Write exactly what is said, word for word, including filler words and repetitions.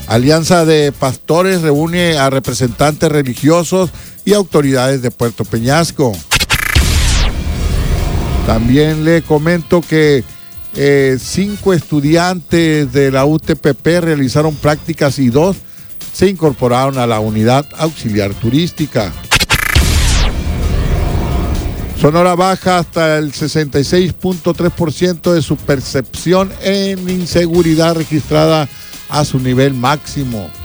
Alianza de Pastores reúne a representantes religiosos y autoridades de Puerto Peñasco. También le comento que eh, cinco estudiantes de la U T P P realizaron prácticas y dos se incorporaron a la unidad auxiliar turística. Sonora baja hasta el sesenta y seis punto tres por ciento de su percepción en inseguridad registrada a su nivel máximo.